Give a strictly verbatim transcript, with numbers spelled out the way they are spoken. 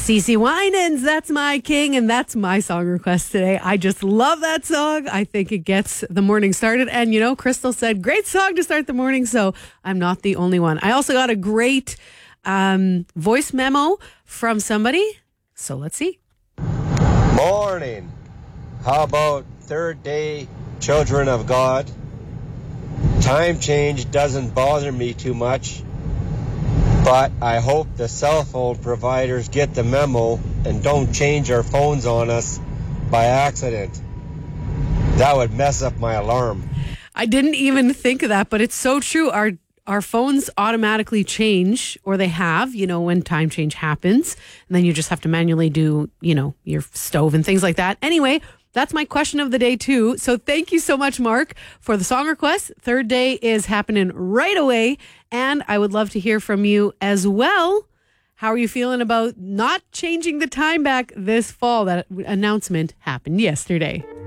CeCe Winans, That's My King, and that's my song request today. I just love that song. I think it gets the morning started. And, you know, Crystal said, great song to start the morning, so I'm not the only one. I also got a great um, voice memo from somebody, so let's see. Morning. How about third day children of God? Time change doesn't bother me too much, but I hope the cell phone providers get the memo and don't change our phones on us by accident. That would mess up my alarm. I didn't even think of that, but it's so true. Our our phones automatically change, or they have, you know, when time change happens. And then you just have to manually do, you know, your stove and things like that. Anyway, that's my question of the day, too. So thank you so much, Mark, for the song request. Third day is happening right away. And I would love to hear from you as well. How are you feeling about not changing the time back this fall? That announcement happened yesterday.